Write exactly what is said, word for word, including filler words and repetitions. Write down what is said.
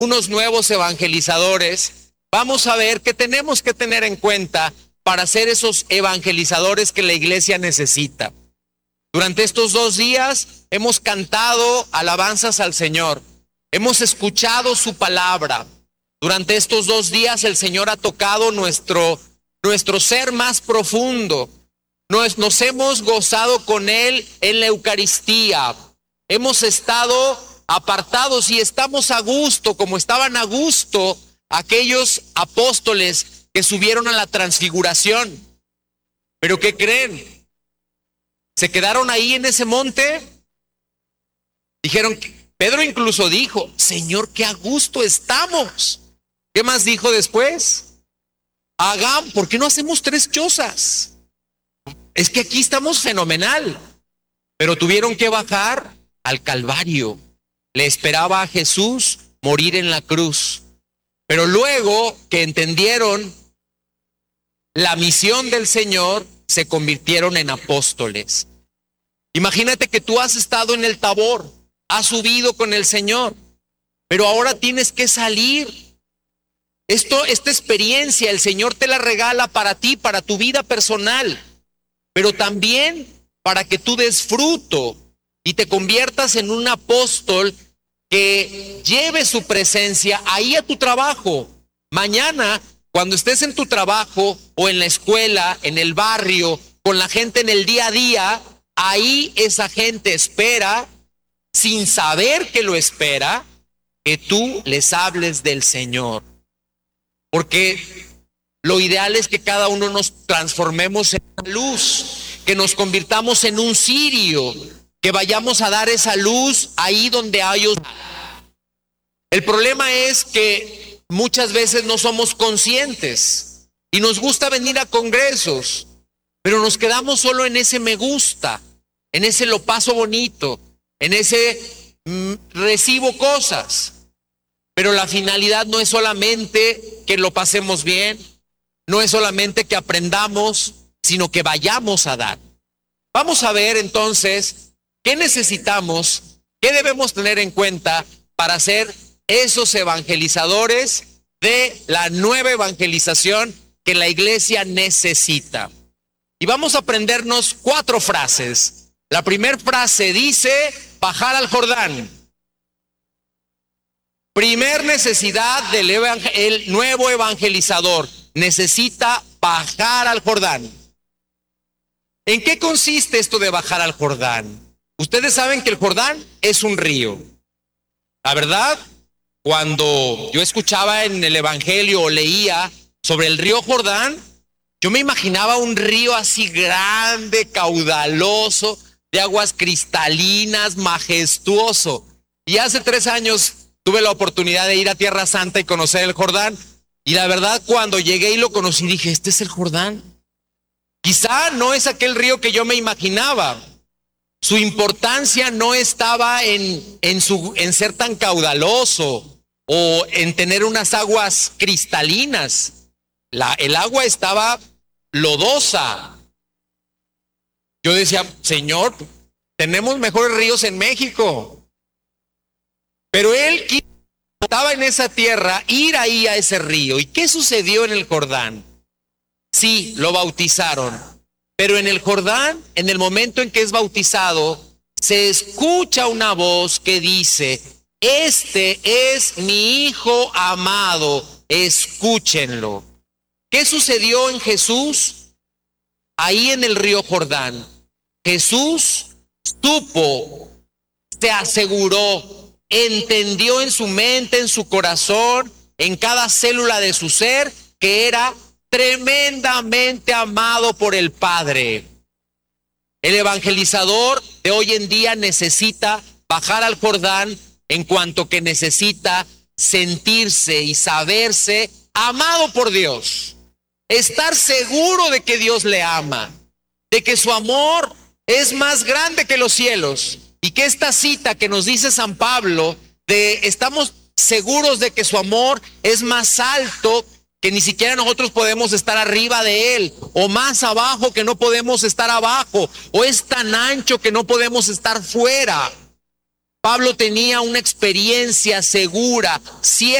unos nuevos evangelizadores, vamos a ver que tenemos que tener en cuenta para ser esos evangelizadores que la iglesia necesita. Durante estos dos días hemos cantado alabanzas al Señor, hemos escuchado su palabra. Durante estos dos días el Señor ha tocado nuestro, nuestro ser más profundo. Nos, nos hemos gozado con Él en la Eucaristía. Hemos estado apartados y estamos a gusto, como estaban a gusto aquellos apóstoles que subieron a la transfiguración. ¿Pero qué creen? ¿Se quedaron ahí en ese monte? Dijeron, Pedro incluso dijo, Señor, qué a gusto estamos. ¿Qué más dijo después? Hagamos, ¿por qué no hacemos tres chozas? Es que aquí estamos fenomenal. Pero tuvieron que bajar al Calvario. Le esperaba a Jesús morir en la cruz. Pero luego que entendieron la misión del Señor, se convirtieron en apóstoles. Imagínate que tú has estado en el Tabor, has subido con el Señor, pero ahora tienes que salir. Esto, esta experiencia el Señor te la regala para ti, para tu vida personal, pero también para que tú des fruto y te conviertas en un apóstol que lleve su presencia ahí a tu trabajo. Mañana, cuando estés en tu trabajo o en la escuela, en el barrio, con la gente en el día a día, ahí esa gente espera, sin saber que lo espera, que tú les hables del Señor. Porque lo ideal es que cada uno nos transformemos en una luz, que nos convirtamos en un cirio, que vayamos a dar esa luz ahí donde hay oscuridad. El problema es que muchas veces no somos conscientes y nos gusta venir a congresos, pero nos quedamos solo en ese me gusta, en ese lo paso bonito, en ese mm, recibo cosas. Pero la finalidad no es solamente que lo pasemos bien, no es solamente que aprendamos, sino que vayamos a dar. Vamos a ver entonces qué necesitamos, qué debemos tener en cuenta para ser esos evangelizadores de la nueva evangelización que la iglesia necesita. Y vamos a aprendernos cuatro frases. La primera frase dice, bajar al Jordán. Primer necesidad del evangel- el nuevo evangelizador, necesita bajar al Jordán. ¿En qué consiste esto de bajar al Jordán? Ustedes saben que el Jordán es un río. La verdad, cuando yo escuchaba en el evangelio o leía sobre el río Jordán, yo me imaginaba un río así grande, caudaloso, de aguas cristalinas, majestuoso. Y hace tres años tuve la oportunidad de ir a Tierra Santa y conocer el Jordán. Y la verdad, cuando llegué y lo conocí, dije, este es el Jordán. Quizá no es aquel río que yo me imaginaba. Su importancia no estaba en, en, su, en ser tan caudaloso o en tener unas aguas cristalinas. La, el agua estaba lodosa. Yo decía, Señor, tenemos mejores ríos en México. Pero él estaba en esa tierra, ir ahí a ese río. ¿Y qué sucedió en el Jordán? Sí, lo bautizaron. Pero en el Jordán, en el momento en que es bautizado, se escucha una voz que dice, este es mi Hijo amado, escúchenlo. ¿Qué sucedió en Jesús? Ahí en el río Jordán. Jesús supo, se aseguró, entendió en su mente, en su corazón, en cada célula de su ser, que era tremendamente amado por el Padre. El evangelizador de hoy en día necesita bajar al Jordán en cuanto que necesita sentirse y saberse amado por Dios. Estar seguro de que Dios le ama, de que su amor es más grande que los cielos. Y que esta cita que nos dice San Pablo, de estamos seguros de que su amor es más alto, que ni siquiera nosotros podemos estar arriba de él, o más abajo que no podemos estar abajo, o es tan ancho que no podemos estar fuera. Pablo tenía una experiencia segura,